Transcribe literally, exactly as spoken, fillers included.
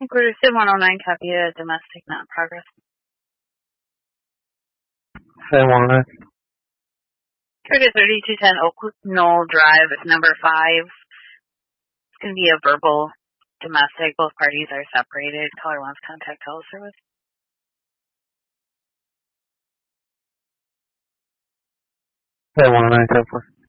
Quarter Sim one oh nine, copy a domestic, not in progress. Hey, one oh nine. Quarter thirty-two ten Oak Knoll Drive, number five. It's going to be a verbal domestic. Both parties are separated. Caller wants contact teleservice. Hey, one oh nine, ten four.